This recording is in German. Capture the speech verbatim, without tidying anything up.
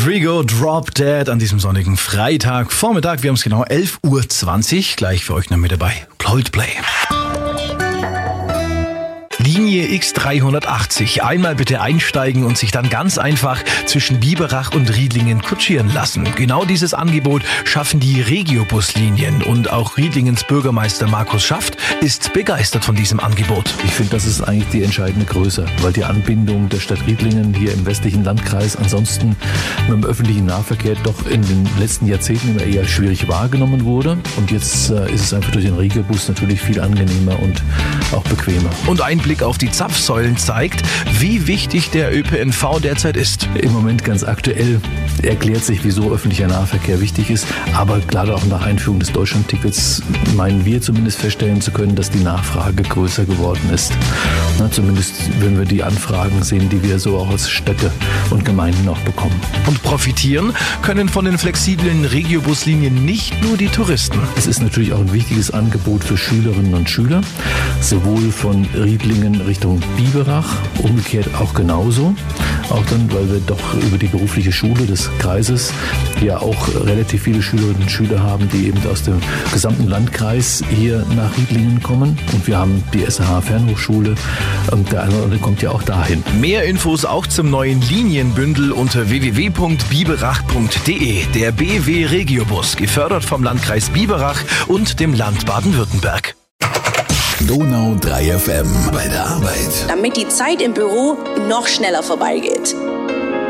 Rodrigo, Drop Dead an diesem sonnigen Freitagvormittag. Wir haben es genau elf Uhr zwanzig. Gleich für euch noch mit dabei. Coldplay. Linie X dreihundertachtzig. Einmal bitte einsteigen und sich dann ganz einfach zwischen Biberach und Riedlingen kutschieren lassen. Genau dieses Angebot schaffen die Regiobuslinien. Und auch Riedlingens Bürgermeister Markus Schaft ist begeistert von diesem Angebot. Ich finde, das ist eigentlich die entscheidende Größe, weil die Anbindung der Stadt Riedlingen hier im westlichen Landkreis ansonsten mit dem öffentlichen Nahverkehr doch in den letzten Jahrzehnten immer eher schwierig wahrgenommen wurde. Und jetzt äh, ist es einfach durch den Regiobus natürlich viel angenehmer und auch bequemer. Und ein Blick auf die Zapfsäulen zeigt, wie wichtig der Ö P N V derzeit ist. Im Moment ganz aktuell erklärt sich, wieso öffentlicher Nahverkehr wichtig ist. Aber gerade auch nach Einführung des Deutschlandtickets meinen wir zumindest feststellen zu können, dass die Nachfrage größer geworden ist. Na, zumindest wenn wir die Anfragen sehen, die wir so auch als Städte und Gemeinden noch bekommen. Und profitieren können von den flexiblen Regiobuslinien nicht nur die Touristen. Es ist natürlich auch ein wichtiges Angebot für Schülerinnen und Schüler, sowohl von Riedlingen Richtung Biberach, umgekehrt auch genauso. Auch dann, weil wir doch über die berufliche Schule des Kreises ja auch relativ viele Schülerinnen und Schüler haben, die eben aus dem gesamten Landkreis hier nach Riedlingen kommen. Und wir haben die S H Fernhochschule und der eine oder andere kommt ja auch dahin. Mehr Infos auch zum neuen Linienbündel unter w w w punkt biberach punkt d e. Der B W Regiobus, gefördert vom Landkreis Biberach und dem Land Baden-Württemberg. Donau drei F M bei der Arbeit. Damit die Zeit im Büro noch schneller vorbeigeht.